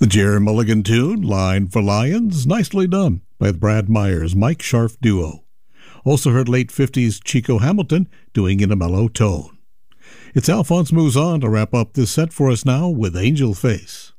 The Jerry Mulligan tune, Line for Lions, nicely done by the Brad Myers, Mike Scharf duo. Also heard late 50s Chico Hamilton doing in a mellow tone. It's Alphonse Mouzon to wrap up this set for us now with Angel Face.